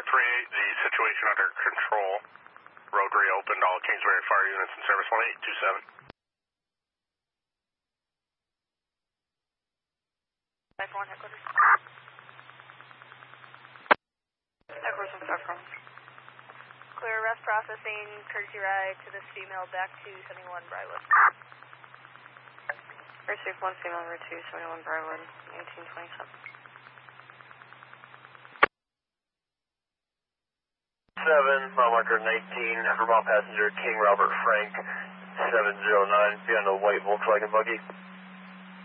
38, the situation under control. Road reopened, all Kingsbury Fire units in service, 1827. 5-1 headquarters. Headquarters from Peppercorn. Clear arrest processing, courtesy ride to this female back to 71 Briarwood. Courtesy 1 female, route 2, 71 Briarwood, 1827. 7, mile marker 19, Vermont passenger King Robert Frank, 709, be on the white Volkswagen buggy.